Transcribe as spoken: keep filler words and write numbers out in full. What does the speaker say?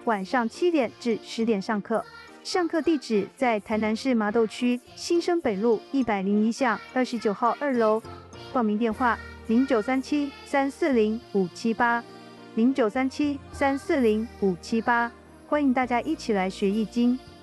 晚上七点至十点上课。上课地址在台南市麻豆区新生北路一百零一巷二十九号二楼。报名电话：零九三七三四零五七八，零九三七三四零五七八。欢迎大家一起来学易经。